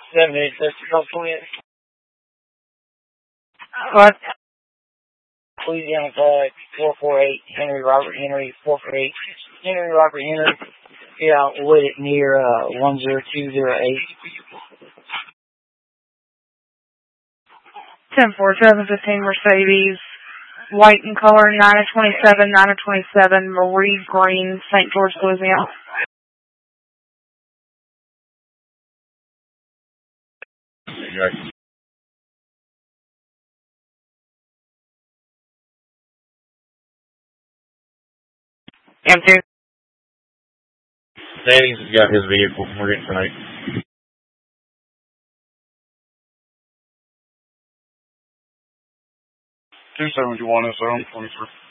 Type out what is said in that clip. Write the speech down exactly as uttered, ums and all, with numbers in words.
seven eight six twenty. What? Louisiana flag four four eight Henry Robert Henry four four eight Henry Robert Henry. Yeah, with it near uh one zero two zero eight. Ten four seven fifteen Mercedes, white in color, nine of twenty seven, nine of twenty seven, Marie Green, Saint George, Louisiana. Okay. M two. Sannings has got his vehicle. We're getting tonight. two seventy-one S O, twenty-three.